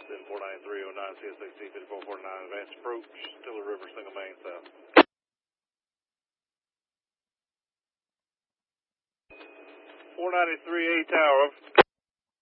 Then 49309 CSXT 5449 advance approach, Tiller River, single main south. 493A tower.